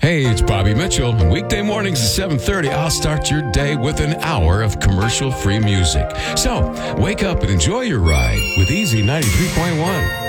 Hey, it's Bobby Mitchell. Weekday mornings at 7:30, I'll start your day with an hour of commercial-free music. So, wake up and enjoy your ride with Easy 93.1.